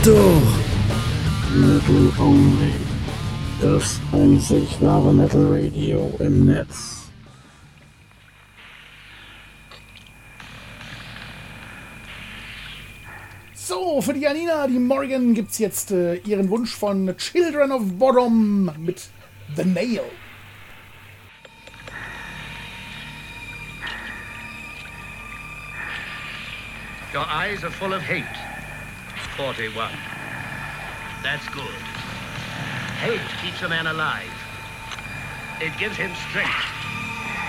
Doch. Metal Only. Das einzig wahre Metal Radio im Netz. So, für die Janina, die Morgan, gibt's jetzt ihren Wunsch von Children of Bodom mit The Nail. Your eyes are full of hate. 41. That's good. Hate keeps a man alive. It gives him strength.